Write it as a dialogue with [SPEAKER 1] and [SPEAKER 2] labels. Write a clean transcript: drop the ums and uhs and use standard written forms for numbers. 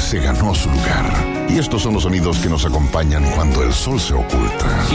[SPEAKER 1] se ganó su lugar. Y estos son los sonidos que nos acompañan cuando el sol se oculta.